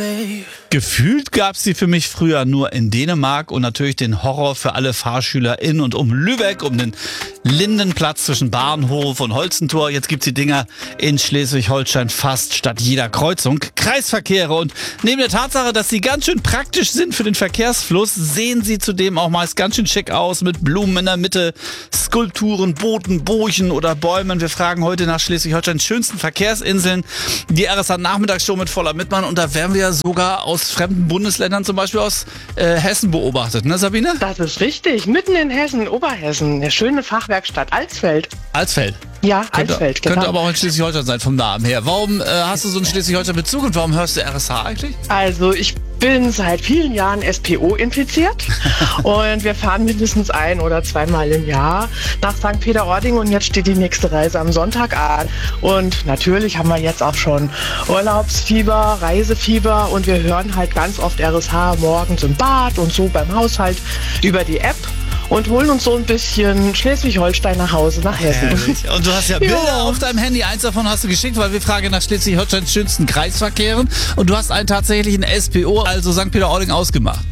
Gefühlt gab es sie für mich früher nur in Dänemark und natürlich den Horror für alle Fahrschüler in und um Lübeck, um den Lindenplatz zwischen Bahnhof und Holstentor. Jetzt gibt's die Dinger in Schleswig-Holstein fast statt jeder Kreuzung. Kreisverkehre, und neben der Tatsache, dass sie ganz schön praktisch sind für den Verkehrsfluss, sehen sie zudem auch meist ganz schön schick aus mit Blumen in der Mitte, Skulpturen, Booten, Bojen oder Bäumen. Wir fragen heute nach Schleswig-Holsteins schönsten Verkehrsinseln. Die RSA Nachmittagsshow mit voller Mitmann, und da werden wir sogar aus fremden Bundesländern, zum Beispiel aus Hessen, beobachtet, ne Sabine? Das ist richtig, mitten in Hessen, Oberhessen, eine schöne Fachwerkstatt Alsfeld. Alsfeld? Ja, Alsfeld, genau. Könnte aber auch in Schleswig-Holstein sein, vom Namen her. Warum hast du so einen Schleswig-Holstein-Bezug und warum hörst du RSH eigentlich? Also ich bin seit vielen Jahren SPO infiziert und wir fahren mindestens ein- oder zweimal im Jahr nach St. Peter-Ording, und jetzt steht die nächste Reise am Sonntag an. Und natürlich haben wir jetzt auch schon Urlaubsfieber, Reisefieber, und wir hören halt ganz oft RSH morgens im Bad und so beim Haushalt über die App und holen uns so ein bisschen Schleswig-Holstein nach Hause, nach Hessen. Herrlich. Und du hast ja Bilder auf deinem Handy. Eins davon hast du geschickt, weil wir fragen nach Schleswig-Holsteins schönsten Kreisverkehren. Und du hast einen tatsächlichen SPO, also St. Peter-Ording, ausgemacht.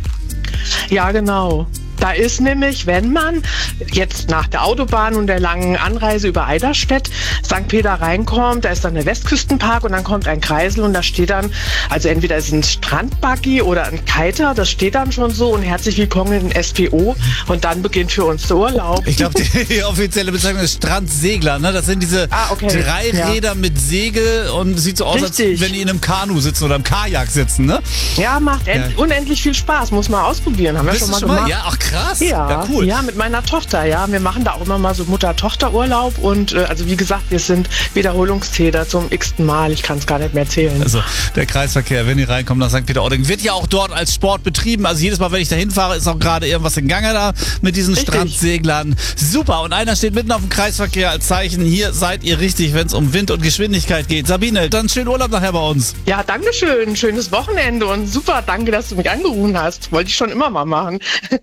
Ja, genau. Da ist nämlich, wenn man jetzt nach der Autobahn und der langen Anreise über Eiderstedt St. Peter reinkommt, da ist dann der Westküstenpark und dann kommt ein Kreisel und da steht dann, also entweder ist ein Strandbuggy oder ein Kiter, das steht dann schon so, und herzlich willkommen in SPO, und dann beginnt für uns der Urlaub. Ich glaube, die offizielle Bezeichnung ist Strandsegler, ne? Das sind diese drei Räder mit Segel, und sieht so aus, als wenn die in einem Kanu sitzen oder im Kajak sitzen, ne? Ja, macht unendlich viel Spaß, muss man ausprobieren. Haben wir schon mal gemacht. Ja, ach krass. Ja, cool. Ja, mit meiner Tochter, ja. Wir machen da auch immer mal so Mutter-Tochter-Urlaub, und also wie gesagt, wir sind Wiederholungstäter zum x-ten Mal. Ich kann es gar nicht mehr zählen. Also der Kreisverkehr, wenn ihr reinkommt nach St. Peter-Ording, wird ja auch dort als Sport betrieben. Also jedes Mal, wenn ich da hinfahre, ist auch gerade irgendwas in Gange da mit diesen Strandseglern. Super. Und einer steht mitten auf dem Kreisverkehr als Zeichen: Hier seid ihr richtig, wenn es um Wind und Geschwindigkeit geht. Sabine, dann schönen Urlaub nachher bei uns. Ja, danke schön. Schönes Wochenende und super. Danke, dass du mich angerufen hast. Wollte ich schon immer mal machen.